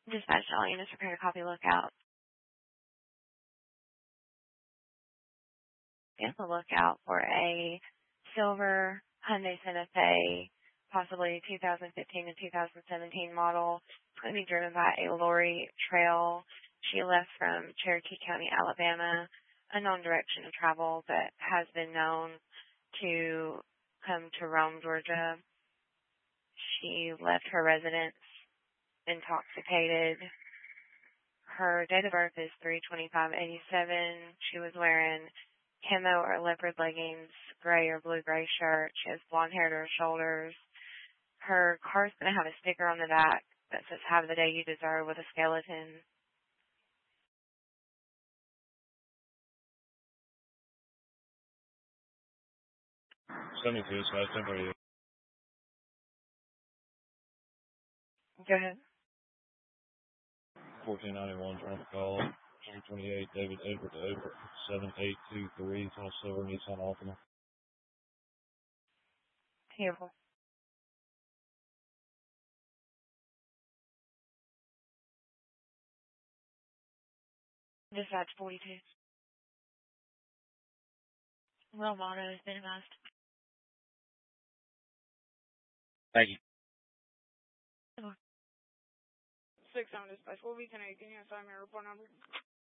Dispatch all units prepare to copy lookout. Be on the lookout for a silver Hyundai Santa Fe, possibly 2015 and 2017 model. It's going to be driven by a Lori Trail. She left from Cherokee County, Alabama, unknown direction of travel, but has been known to come to Rome, Georgia. She left her residence intoxicated. Her date of birth is 3/25/87. She was wearing camo or leopard leggings, gray or blue-gray shirt. She has blonde hair to her shoulders. Her car's going to have a sticker on the back that says, "Have the day you deserve," with a skeleton. Go ahead. 1491, trying to call. 328 David Edward to Edward, 7823. It's on a silver Nissan Altima. Beautiful. Dispatch 42. Well, motto has been minimized. Thank you. 6 on dispatch. What we can I give you a report number?